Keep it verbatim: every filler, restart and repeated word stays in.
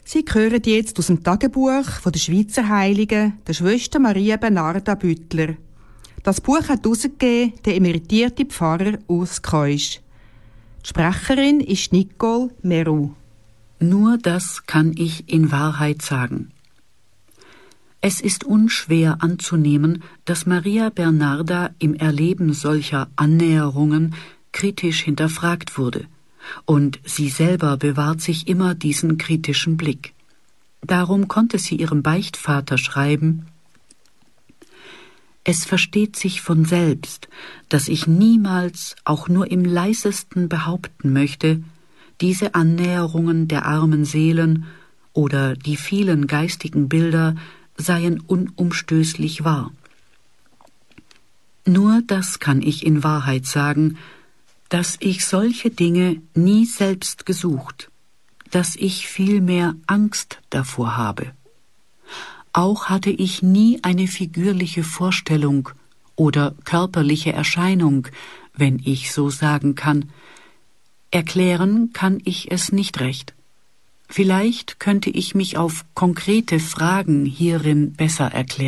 Sie hören jetzt aus dem Tagebuch von der Schweizer Heiligen, der Schwester Maria Bernarda Büttler. Das Buch hat herausgegeben der emeritierte Pfarrer Urs Keusch. Die Sprecherin ist Nicole Meru. Nur das kann ich in Wahrheit sagen. Es ist unschwer anzunehmen, dass Maria Bernarda im Erleben solcher Annäherungen kritisch hinterfragt wurde. Und sie selber bewahrt sich immer diesen kritischen Blick. Darum konnte sie ihrem Beichtvater schreiben: Es versteht sich von selbst, dass ich niemals auch nur im leisesten behaupten möchte, diese Annäherungen der armen Seelen oder die vielen geistigen Bilder seien unumstößlich wahr. Nur das kann ich in Wahrheit sagen, dass ich solche Dinge nie selbst gesucht, dass ich vielmehr Angst davor habe. Auch hatte ich nie eine figürliche Vorstellung oder körperliche Erscheinung, wenn ich so sagen kann. Erklären kann ich es nicht recht. Vielleicht könnte ich mich auf konkrete Fragen hierin besser erklären.